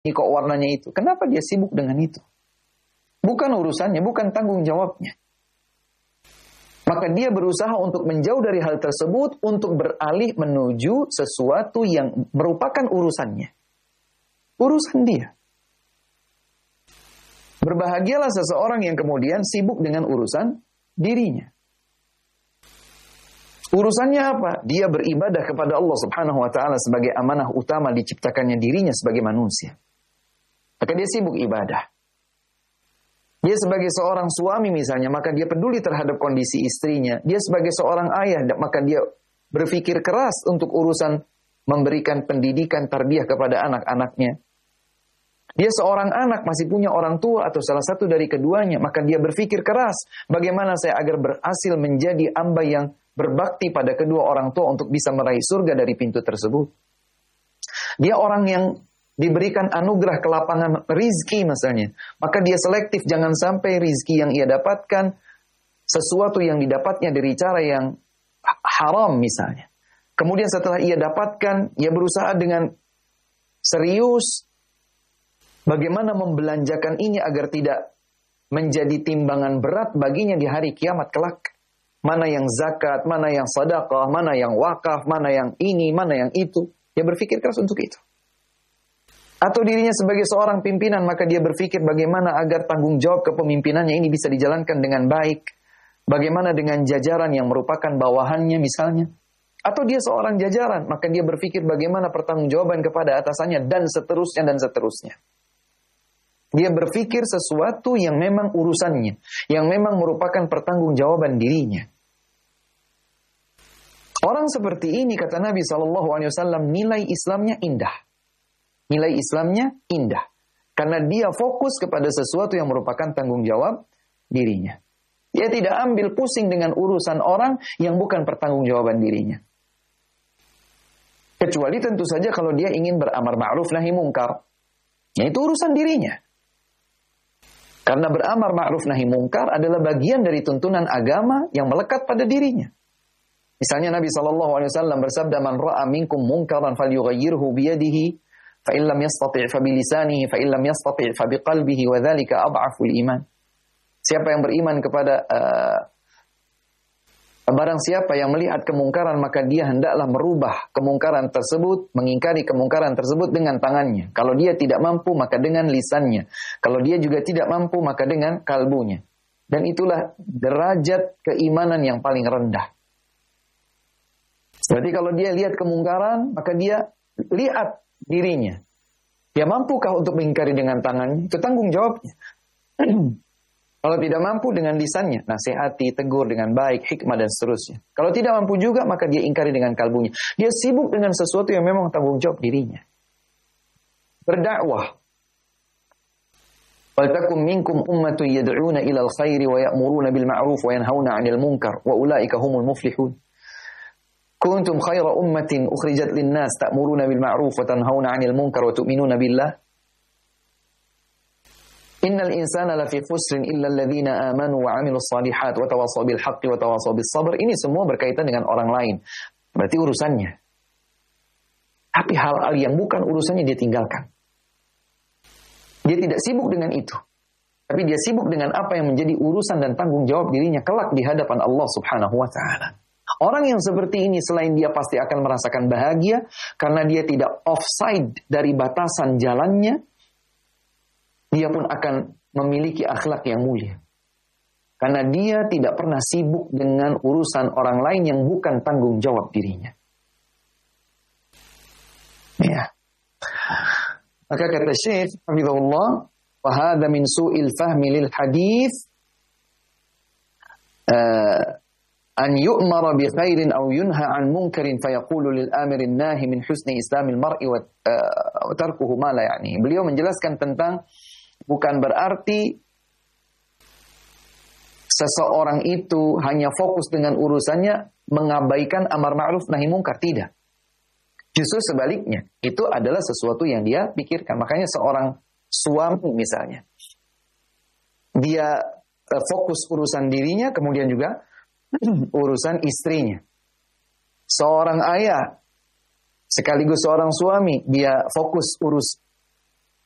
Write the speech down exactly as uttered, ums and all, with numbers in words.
ini kok warnanya itu. Kenapa dia sibuk dengan itu? Bukan urusannya, bukan tanggung jawabnya. Maka dia berusaha untuk menjauh dari hal tersebut untuk beralih menuju sesuatu yang merupakan urusannya. Urusan dia. Berbahagialah seseorang yang kemudian sibuk dengan urusan dirinya. Urusannya apa? Dia beribadah kepada Allah Subhanahu wa taala sebagai amanah utama diciptakannya dirinya sebagai manusia. Maka dia sibuk ibadah. Dia sebagai seorang suami misalnya, maka dia peduli terhadap kondisi istrinya. Dia sebagai seorang ayah, maka dia berpikir keras untuk urusan memberikan pendidikan tarbiyah kepada anak-anaknya. Dia seorang anak, masih punya orang tua atau salah satu dari keduanya, maka dia berpikir keras, bagaimana saya agar berhasil menjadi hamba yang berbakti pada kedua orang tua untuk bisa meraih surga dari pintu tersebut. Dia orang yang diberikan anugerah kelapangan rizki misalnya, maka dia selektif, jangan sampai rizki yang ia dapatkan sesuatu yang didapatnya dari cara yang haram misalnya. Kemudian setelah ia dapatkan, ia berusaha dengan serius bagaimana membelanjakan ini agar tidak menjadi timbangan berat baginya di hari kiamat kelak. Mana yang zakat, mana yang sedekah, mana yang wakaf, mana yang ini, mana yang itu. Dia berpikir keras untuk itu. Atau dirinya sebagai seorang pimpinan, maka dia berpikir bagaimana agar tanggung jawab kepemimpinannya ini bisa dijalankan dengan baik. Bagaimana dengan jajaran yang merupakan bawahannya misalnya. Atau dia seorang jajaran, maka dia berpikir bagaimana pertanggungjawaban kepada atasannya dan seterusnya dan seterusnya. Dia berpikir sesuatu yang memang urusannya, yang memang merupakan pertanggungjawaban dirinya. Orang seperti ini, kata Nabi shallallahu alaihi wasallam, nilai Islamnya indah. Nilai Islamnya indah. Karena dia fokus kepada sesuatu yang merupakan tanggung jawab dirinya. Dia tidak ambil pusing dengan urusan orang yang bukan pertanggungjawaban dirinya. Kecuali tentu saja kalau dia ingin beramar ma'ruf nahi mungkar. Ya itu urusan dirinya. Karena beramar ma'ruf nahi mungkar adalah bagian dari tuntunan agama yang melekat pada dirinya. Misalnya Nabi shallallahu alaihi wasallam bersabda, "Man ra'a minkum munkaran falyughayyirhu biyadihi, fa in lam yastati' fa bilisanihi, fa in lam yastati' fa biqalbihi wa dzalika adhaful iman." Siapa yang beriman kepada uh, barang siapa yang melihat kemungkaran, maka dia hendaklah merubah kemungkaran tersebut, mengingkari kemungkaran tersebut dengan tangannya. Kalau dia tidak mampu, maka dengan lisannya. Kalau dia juga tidak mampu, maka dengan kalbunya. Dan itulah derajat keimanan yang paling rendah. Berarti kalau dia lihat kemungkaran, maka dia lihat dirinya. Dia mampukah untuk mengingkari dengan tangannya? Itu tanggung jawabnya. Kalau tidak mampu dengan lisannya, nasihati, tegur dengan baik, hikmah dan seterusnya. Kalau tidak mampu juga, maka dia ingkari dengan kalbunya. Dia sibuk dengan sesuatu yang memang tanggung jawab dirinya. Berdakwah. وَلْتَكُمْ مِنْكُمْ أُمَّةٌ يَدْعُونَ إِلَى الْخَيْرِ وَيَأْمُرُونَ بِالْمَعْرُوفِ وَيَنْهَوْنَ عَنِ الْمُنْكَرِ وَأُولَٰئِكَ هُمُ الْمُفْلِحُونَ كُنْتُمْ خَيْرَ أُمَّةٍ أُخْرِجَتْ لِلنَّاسِ تَأْمُرُونَ بِالْمَعْرُوفِ وَتَنْهَوْنَ عَنِ الْمُنْكَرِ وَتُؤْمِنُونَ بِاللَّهِ Innal insana lafi khusrin illa alladhina amanu wa 'amilus shalihat wa tawasaw bil haqqi wa tawasaw bis sabr. Ini semua berkaitan dengan orang lain. Berarti urusannya. Tapi hal-hal yang bukan urusannya dia tinggalkan. Dia tidak sibuk dengan itu. Tapi dia sibuk dengan apa yang menjadi urusan dan tanggung jawab dirinya kelak di hadapan Allah Subhanahu wa taala. Orang yang seperti ini selain dia pasti akan merasakan bahagia karena dia tidak offside dari batasan jalannya. Dia pun akan memiliki akhlak yang mulia. Karena dia tidak pernah sibuk dengan urusan orang lain yang bukan tanggung jawab dirinya. Ya. Maka kata Syekh hafizahullah, wa hadza min su'il fahmi lil hadits uh, an yu'mara bi khairin aw yunha an munkarin fayaqulu lil amirin nahi min husni islamil mar'i wa uh, tarkuhu ma la ya'ni. Beliau menjelaskan tentang bukan berarti seseorang itu hanya fokus dengan urusannya mengabaikan amar ma'ruf nahi mungkar. Tidak. Justru sebaliknya. Itu adalah sesuatu yang dia pikirkan. Makanya seorang suami misalnya. Dia fokus urusan dirinya, kemudian juga urusan istrinya. Seorang ayah sekaligus seorang suami, dia fokus urus